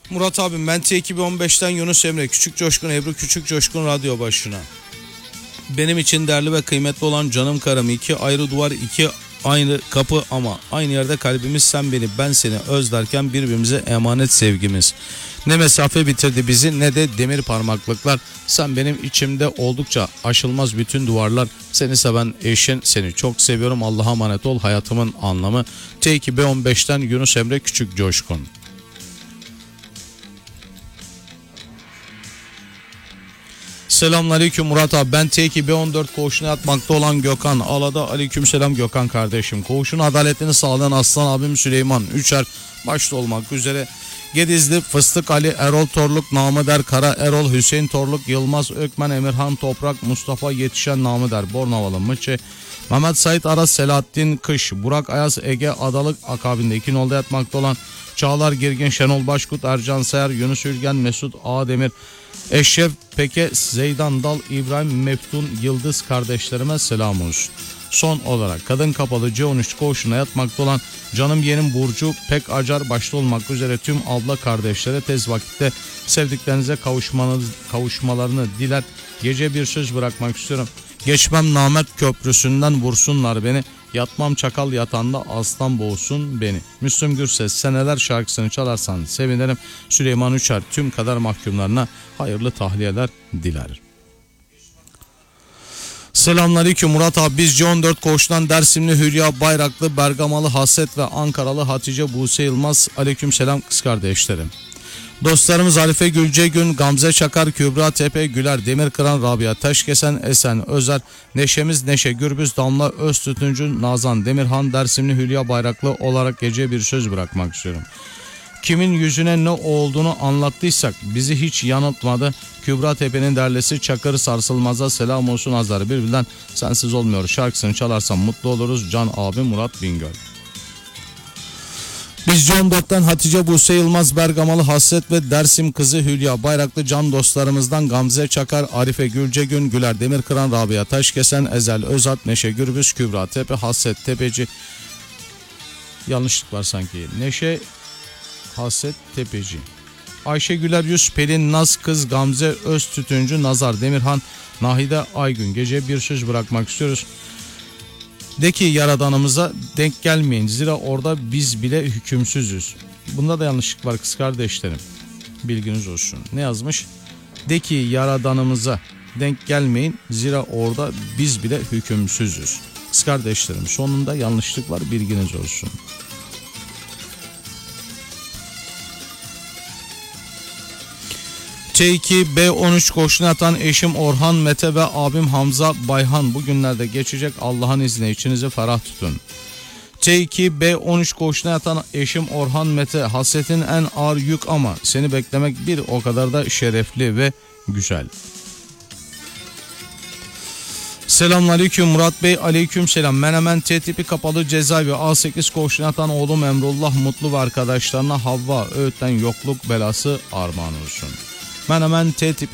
Murat abim, ben T2015'ten Yunus Emre, Küçük Coşkun, Ebru Küçük Coşkun radyo başına. Benim için değerli ve kıymetli olan canım karım, iki ayrı duvar, iki aynı kapı ama aynı yerde kalbimiz, sen beni ben seni özlerken birbirimize emanet sevgimiz. Ne mesafe bitirdi bizi ne de demir parmaklıklar. Sen benim içimde oldukça aşılmaz bütün duvarlar. Seni seven eşin, seni çok seviyorum, Allah'a emanet ol, hayatımın anlamı. T2B15'ten Yunus Emre Küçük Coşkun. Selamünaleyküm Murat abi, ben T2B14 koğuşuna yatmakta olan Gökhan. Alada aleykümselam Gökhan kardeşim. Koğuşun adaletini sağlayan aslan abim Süleyman Üçer başta olmak üzere Gedizli Fıstık Ali, Erol Torluk, Namıder Kara Erol, Hüseyin Torluk, Yılmaz Ökmen, Emirhan Toprak, Mustafa Yetişen, Namıder Bornavalı Mıçı, Mehmet Sait Aras, Selahattin Kış, Burak Ayaz, Ege Adalık akabinde 2 nolda yatmakta olan Çağlar Girgin, Şenol Başkut, Ercan Sayar, Yunus Ülgen, Mesut Ağdemir, Eşref Peke, Zeydan Dal, İbrahim Meftun Yıldız kardeşlerime selam olsun. Son olarak kadın kapalı C13 koğuşuna yatmakta olan canım yeğenim Burcu Pek Acar başta olmak üzere tüm abla kardeşlere tez vakitte sevdiklerinize kavuşmalarını diler. Gece bir söz bırakmak istiyorum. Geçmem Namert Köprüsü'nden vursunlar beni. Yatmam çakal yatağında aslan boğsun beni. Müslüm Gürses seneler şarkısını çalarsan sevinirim. Süleyman Üçer tüm kader mahkumlarına hayırlı tahliyeler diler. Selamünaleyküm Murat abi, biz C14 koğuştan Dersimli Hülya Bayraklı, Bergamalı Hasret ve Ankaralı Hatice Buse Yılmaz aleykümselam kız kardeşlerim. Dostlarımız Arife Gülcegün, Gamze Çakar, Kübra Tepe, Güler Demirkıran, Rabia Taşkesen, Esen Özer, Neşemiz Neşe Gürbüz, Damla Öztütüncü, Nazan Demirhan, Dersimli Hülya Bayraklı olarak gece bir söz bırakmak istiyorum. Kimin yüzüne ne olduğunu anlattıysak bizi hiç yanıltmadı. Kübra Tepe'nin derlesi Çakır Sarsılmaz'a selam olsun, azları birbirinden sensiz olmuyor şarkısını çalarsam mutlu oluruz. Can abi Murat Bingöl. Biz C14'ten Hatice Buse Yılmaz, Bergamalı Hasret ve Dersim kızı Hülya Bayraklı can dostlarımızdan Gamze Çakar, Arife Gülcegün, Güler Demirkıran, Rabia Taşkesen, Ezel Özat, Neşe Gürbüz, Kübra Tepe, Hasret Tepeci. Yanlışlık var sanki. Neşe Hasret Tepeci. Ayşe Güler Yüz, Pelin Naz Kız, Gamze Öztütüncü, Nazar Demirhan, Nahide Aygün. Gece bir söz bırakmak istiyoruz. De ki yaradanımıza denk gelmeyin, zira orada biz bile hükümsüzüz. Bunda da yanlışlık var kız kardeşlerim, bilginiz olsun. Ne yazmış? De ki yaradanımıza denk gelmeyin, zira orada biz bile hükümsüzüz. Kız kardeşlerim, sonunda yanlışlık var, bilginiz olsun. T2B13 koğuşuna yatan eşim Orhan Mete ve abim Hamza Bayhan bugünlerde geçecek, Allah'ın izniyle içinizi ferah tutun. T2B13 koğuşuna yatan eşim Orhan Mete, hasretin en ağır yük ama seni beklemek bir o kadar da şerefli ve güzel. Selamünaleyküm Murat Bey, aleykümselam. Menemen T tipi kapalı cezaevi A8 koğuşuna yatan oğlum Emrullah Mutlu ve arkadaşlarına Havva Öğüt'ten yokluk belası armağan olsun. Menemen T tipi